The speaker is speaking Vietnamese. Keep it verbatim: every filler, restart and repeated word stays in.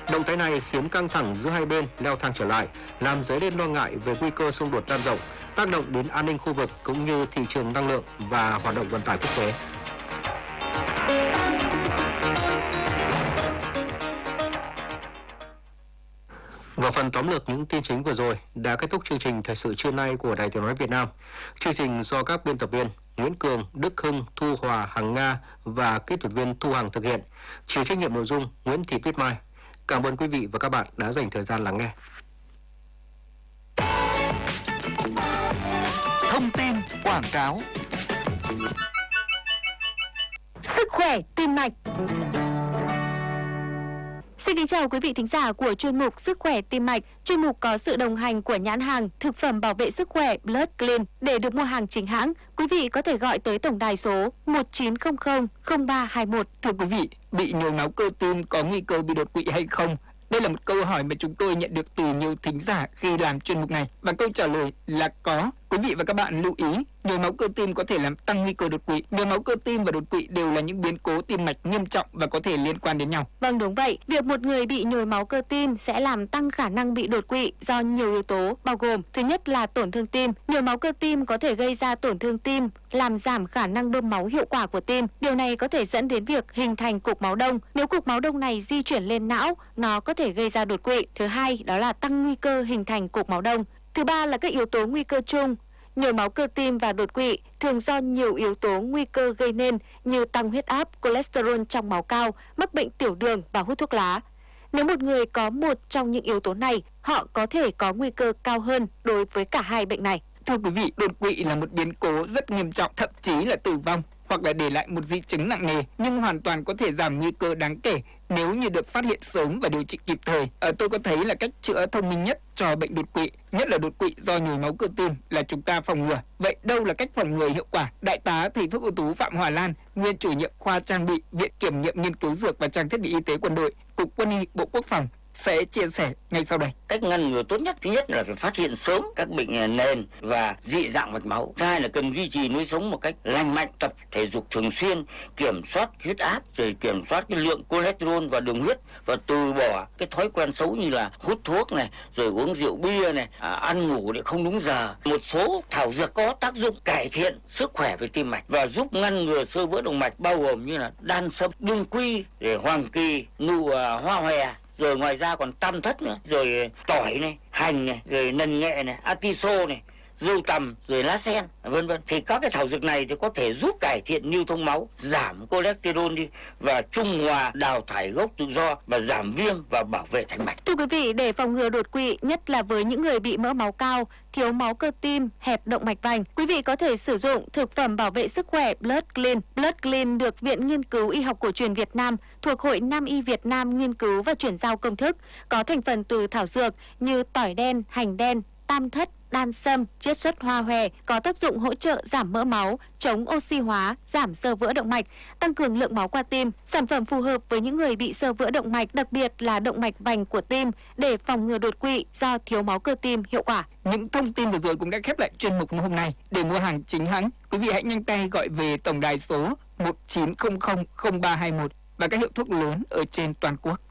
Động thái này khiến căng thẳng giữa hai bên leo thang trở lại, làm dấy lên lo ngại về nguy cơ xung đột lan rộng, tác động đến an ninh khu vực cũng như thị trường năng lượng và hoạt động vận tải quốc tế. Và phần tóm lược những tin chính vừa rồi đã kết thúc chương trình thời sự trưa nay của Đài Tiếng nói Việt Nam. Chương trình do các biên tập viên Nguyễn Cường, Đức Hưng, Thu Hòa, Hằng Nga và kỹ thuật viên Thu Hằng thực hiện. Chịu trách nhiệm nội dung Nguyễn Thị Tuyết Mai. Cảm ơn quý vị và các bạn đã dành thời gian lắng nghe. Thông tin quảng cáo. Sức khỏe tim mạch. Xin kính chào quý vị thính giả của chuyên mục Sức khỏe tim mạch. Chuyên mục có sự đồng hành của nhãn hàng thực phẩm bảo vệ sức khỏe Blood Clean. Để được mua hàng chính hãng, quý vị có thể gọi tới tổng đài số một chín không không không ba hai một. Thưa quý vị, bị nhồi máu cơ tim có nguy cơ bị đột quỵ hay không? Đây là một câu hỏi mà chúng tôi nhận được từ nhiều thính giả khi làm chuyên mục này. Và câu trả lời là có. Quý vị và các bạn lưu ý, nhồi máu cơ tim có thể làm tăng nguy cơ đột quỵ. Nhồi máu cơ tim và đột quỵ đều là những biến cố tim mạch nghiêm trọng và có thể liên quan đến nhau. Vâng, đúng vậy. Việc một người bị nhồi máu cơ tim sẽ làm tăng khả năng bị đột quỵ do nhiều yếu tố, bao gồm thứ nhất là tổn thương tim. Nhồi máu cơ tim có thể gây ra tổn thương tim, làm giảm khả năng bơm máu hiệu quả của tim. Điều này có thể dẫn đến việc hình thành cục máu đông. Nếu cục máu đông này di chuyển lên não, nó có thể gây ra đột quỵ. Thứ hai, đó là tăng nguy cơ hình thành cục máu đông. Thứ ba là các yếu tố nguy cơ chung. Nhồi máu cơ tim và đột quỵ thường do nhiều yếu tố nguy cơ gây nên như tăng huyết áp, cholesterol trong máu cao, mắc bệnh tiểu đường và hút thuốc lá. Nếu một người có một trong những yếu tố này, họ có thể có nguy cơ cao hơn đối với cả hai bệnh này. Thưa quý vị, đột quỵ là một biến cố rất nghiêm trọng, thậm chí là tử vong, hoặc là để lại một di chứng nặng nề, nhưng hoàn toàn có thể giảm nguy cơ đáng kể nếu như được phát hiện sớm và điều trị kịp thời. Ở tôi có thấy là cách chữa thông minh nhất cho bệnh đột quỵ, nhất là đột quỵ do nhồi máu cơ tim, là chúng ta phòng ngừa. Vậy đâu là cách phòng ngừa hiệu quả? Đại tá thầy thuốc ưu tú Phạm Hòa Lan, nguyên chủ nhiệm khoa trang bị, Viện Kiểm nghiệm Nghiên cứu Dược và Trang thiết bị Y tế Quân đội, Cục Quân y Bộ Quốc phòng sẽ chia sẻ ngay sau đây. Cách ngăn ngừa tốt nhất, thứ nhất là phải phát hiện sớm các bệnh nền và dị dạng mạch máu. Thứ hai là cần duy trì lối sống một cách lành mạnh, tập thể dục thường xuyên, kiểm soát huyết áp, rồi kiểm soát cái lượng cholesterol và đường huyết, và từ bỏ cái thói quen xấu như là hút thuốc này, rồi uống rượu bia này, à, ăn ngủ để không đúng giờ. Một số thảo dược có tác dụng cải thiện sức khỏe về tim mạch và giúp ngăn ngừa xơ vữa động mạch, bao gồm như là đan sâm, đương quy, rồi hoàng kỳ, nụ uh, hoa hòe. Rồi ngoài ra còn tam thất nữa, rồi tỏi này, hành này, rồi nần nghệ này, atiso này, dâu tằm, rồi lá sen, vân vân. Thì các cái thảo dược này thì có thể giúp cải thiện lưu thông máu, giảm cholesterol đi và trung hòa đào thải gốc tự do và giảm viêm và bảo vệ thành mạch. Thưa quý vị, để phòng ngừa đột quỵ, nhất là với những người bị mỡ máu cao, thiếu máu cơ tim, hẹp động mạch vành, quý vị có thể sử dụng thực phẩm bảo vệ sức khỏe Blood Clean. Blood Clean được Viện Nghiên cứu Y học cổ truyền Việt Nam thuộc Hội Nam y Việt Nam nghiên cứu và chuyển giao công thức, có thành phần từ thảo dược như tỏi đen, hành đen, tam thất, đan sâm, chiết xuất hoa hòe, có tác dụng hỗ trợ giảm mỡ máu, chống oxy hóa, giảm xơ vữa động mạch, tăng cường lượng máu qua tim. Sản phẩm phù hợp với những người bị xơ vữa động mạch, đặc biệt là động mạch vành của tim, để phòng ngừa đột quỵ do thiếu máu cơ tim hiệu quả. Những thông tin vừa rồi cũng đã khép lại chuyên mục hôm nay. Để mua hàng chính hãng, quý vị hãy nhanh tay gọi về tổng đài số một chín không không không ba hai một và các hiệu thuốc lớn ở trên toàn quốc.